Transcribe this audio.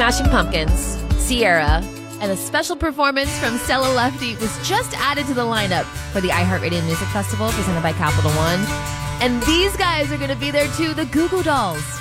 Smashing Pumpkins, Sierra, and a special performance from Stella Lefty was just added to the lineup for the iHeartRadio Music Festival presented by Capital One. And these guys are going to be there too, the Goo Goo Dolls.